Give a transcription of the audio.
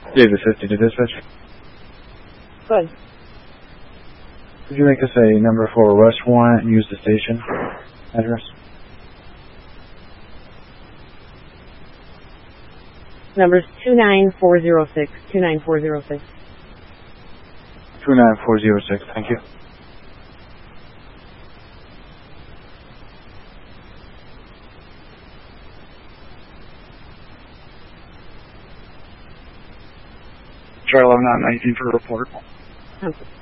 David 50 to dispatch. Good. Could you make us a number 4 arrest warrant and use the station address? Numbers 29406, 29406. 29406, thank you. Try 11 19 for a report. Okay.